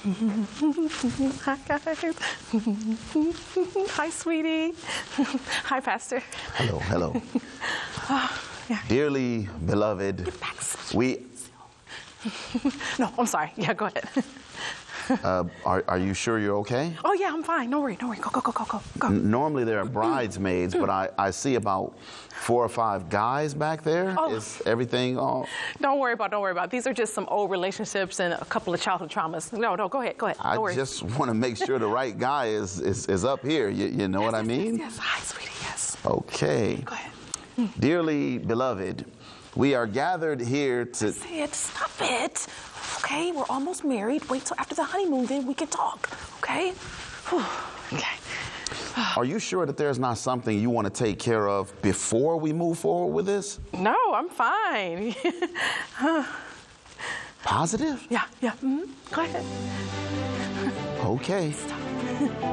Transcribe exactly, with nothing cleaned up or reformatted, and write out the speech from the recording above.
Hi, guys. Hi, sweetie. Hi, Pastor. Hello, hello. Oh, yeah. Dearly beloved, we... No, I'm sorry. Yeah, go ahead. Uh, are, are you sure you're okay? Oh, yeah, I'm fine. No worry, no worry. Go, go, go, go, go, go. N- Normally there are bridesmaids, but I, I see about four or five guys back there. Oh. Is everything all... Don't worry about, don't worry about. These are just some old relationships and a couple of childhood traumas. No, no, go ahead, go ahead. I Don't worry. just want to make sure the right guy is, is, is up here. You, you know yes, what I yes, mean? Yes, yes. Hi, sweetie, yes. Okay. Go ahead. Dearly beloved, we are gathered here to... Say it, stop it. Okay, we're almost married. Wait till after the honeymoon, then we can talk, okay? Whew. Okay. Are you sure that there's not something you want to take care of before we move forward with this? No, I'm fine. Positive? Yeah, yeah. Mm-hmm. Go ahead. Okay. Stop.